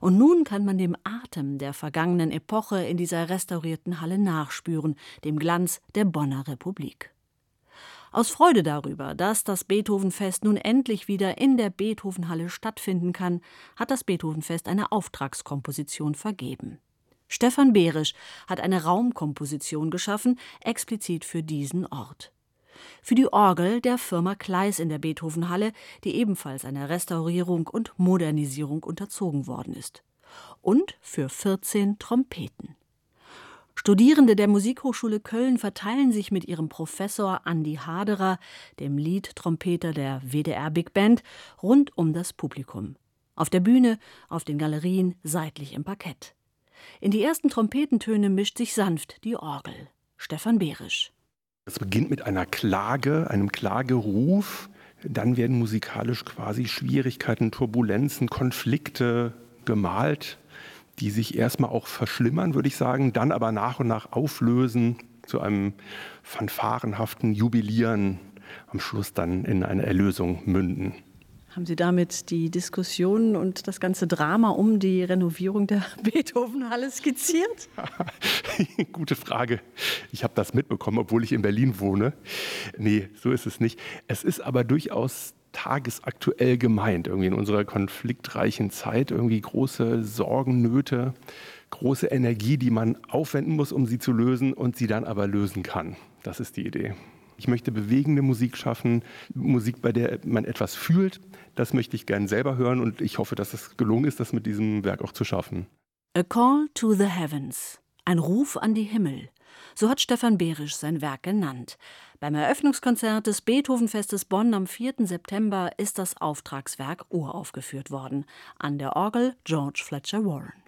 Und nun kann man dem Atem der vergangenen Epoche in dieser restaurierten Halle nachspüren, dem Glanz der Bonner Republik. Aus Freude darüber, dass das Beethovenfest nun endlich wieder in der Beethovenhalle stattfinden kann, hat das Beethovenfest eine Auftragskomposition vergeben. Stefan Behrisch hat eine Raumkomposition geschaffen, explizit für diesen Ort. Für die Orgel der Firma Kleis in der Beethovenhalle, die ebenfalls einer Restaurierung und Modernisierung unterzogen worden ist. Und für 14 Trompeten. Studierende der Musikhochschule Köln verteilen sich mit ihrem Professor Andi Haderer, dem Lead-Trompeter der WDR Big Band, rund um das Publikum. Auf der Bühne, auf den Galerien, seitlich im Parkett. In die ersten Trompetentöne mischt sich sanft die Orgel. Stefan Behrisch. Es beginnt mit einer Klage, einem Klageruf. Dann werden musikalisch quasi Schwierigkeiten, Turbulenzen, Konflikte gemalt, die sich erstmal auch verschlimmern, würde ich sagen, dann aber nach und nach auflösen, zu einem fanfarenhaften Jubilieren, am Schluss dann in eine Erlösung münden. Haben Sie damit die Diskussionen und das ganze Drama um die Renovierung der Beethovenhalle skizziert? Gute Frage. Ich habe das mitbekommen, obwohl ich in Berlin wohne. Nee, so ist es nicht. Es ist aber durchaus tagesaktuell gemeint, irgendwie in unserer konfliktreichen Zeit, irgendwie große Sorgen, Nöte, große Energie, die man aufwenden muss, um sie zu lösen und sie dann aber lösen kann. Das ist die Idee. Ich möchte bewegende Musik schaffen, Musik, bei der man etwas fühlt. Das möchte ich gern selber hören und ich hoffe, dass es gelungen ist, das mit diesem Werk auch zu schaffen. A Call to the Heavens. Ein Ruf an die Himmel. So hat Stefan Behrisch sein Werk genannt. Beim Eröffnungskonzert des Beethovenfestes Bonn am 4. September ist das Auftragswerk uraufgeführt worden. An der Orgel George Fletcher Warren.